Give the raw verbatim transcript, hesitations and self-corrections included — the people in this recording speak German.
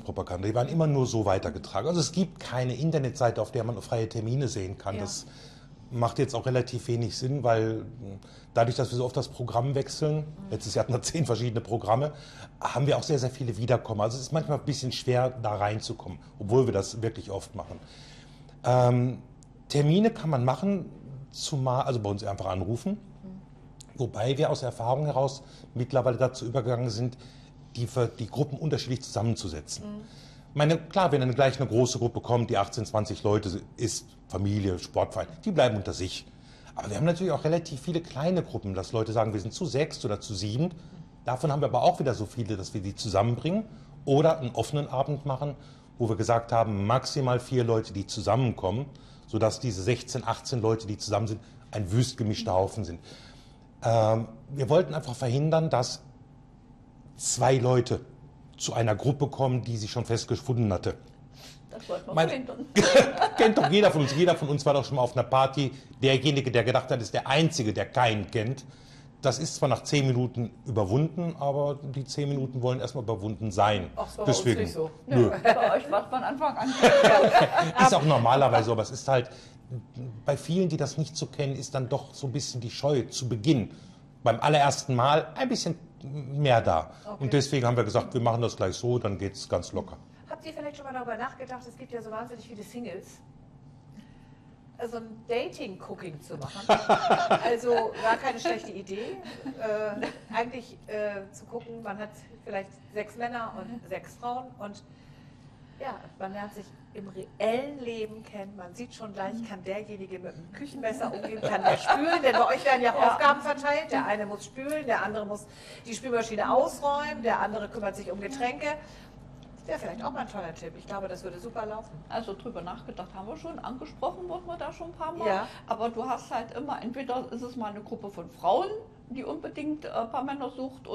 Mundpropaganda. Die werden immer nur so weitergetragen. Also es gibt keine Internetseite, auf der man freie Termine sehen kann. Ja. Das macht jetzt auch relativ wenig Sinn, weil dadurch, dass wir so oft das Programm wechseln, letztes Jahr hatten wir zehn verschiedene Programme, haben wir auch sehr, sehr viele Wiederkommen. Also es ist manchmal ein bisschen schwer, da reinzukommen, obwohl wir das wirklich oft machen. Ähm, Termine kann man machen, zumal, also bei uns einfach anrufen, mhm. wobei wir aus Erfahrung heraus mittlerweile dazu übergegangen sind, die, die Gruppen unterschiedlich zusammenzusetzen. Mhm. Meine, klar, wenn dann gleich eine große Gruppe kommt, die achtzehn, zwanzig Leute ist, Familie, Sportverein, die bleiben unter sich. Aber wir haben natürlich auch relativ viele kleine Gruppen, dass Leute sagen, wir sind zu sechs oder zu sieben. Davon haben wir aber auch wieder so viele, dass wir die zusammenbringen oder einen offenen Abend machen, wo wir gesagt haben, maximal vier Leute, die zusammenkommen, sodass diese sechzehn, achtzehn Leute, die zusammen sind, ein wüst gemischter Haufen sind. Ähm, wir wollten einfach verhindern, dass zwei Leute zu einer Gruppe kommen, die sich schon festgefunden hatte. Das wollten wir Mein, verhindern. Kennt doch jeder von uns. Jeder von uns war doch schon mal auf einer Party. Derjenige, der gedacht hat, ist der Einzige, der keinen kennt. Das ist zwar nach zehn Minuten überwunden, aber die zehn Minuten wollen erstmal überwunden sein. Ach so, deswegen. Nicht so. Nö. Bei euch war es von Anfang an. Ist auch normalerweise so, aber es ist halt, bei vielen, die das nicht so kennen, ist dann doch so ein bisschen die Scheu zu Beginn. Beim allerersten Mal ein bisschen mehr da. Okay. Und deswegen haben wir gesagt, wir machen das gleich so, dann geht es ganz locker. Habt ihr vielleicht schon mal darüber nachgedacht, es gibt ja so wahnsinnig viele Singles, also ein Dating-Cooking zu machen? Also gar keine schlechte Idee. Äh, eigentlich äh, zu gucken, man hat vielleicht sechs Männer und sechs Frauen und ja, man lernt sich im reellen Leben kennen. Man sieht schon gleich, kann derjenige mit dem Küchenmesser umgehen, kann der spülen, denn bei euch werden ja auch ja. Aufgaben verteilt. Der eine muss spülen, der andere muss die Spülmaschine ausräumen, der andere kümmert sich um Getränke. Wäre vielleicht auch mal ein toller Tipp. Ich glaube, das würde super laufen. Also drüber nachgedacht haben wir schon, angesprochen wurden wir da schon ein paar Mal. Ja. Aber du hast halt immer, entweder ist es mal eine Gruppe von Frauen, die unbedingt ein paar Männer sucht,